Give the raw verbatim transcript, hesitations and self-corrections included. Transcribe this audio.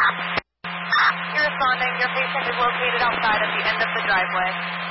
You're responding. Your patient is located outside at the end of the driveway.